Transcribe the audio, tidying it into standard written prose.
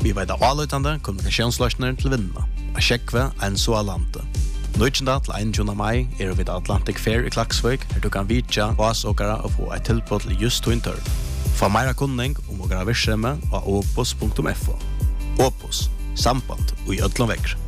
Vi vet avløytende kommunikasjonsløsninger til vinnene. A sjekve en så alante. 19. til 21. mai vi ved Atlantic Fair i Klaksvik, her du kan vitja vasåkere og få et tilbud til just din tør. Få meira kunning om å gjøre virksomhet av opus.fo. Opus, samband og i ødlom vekker.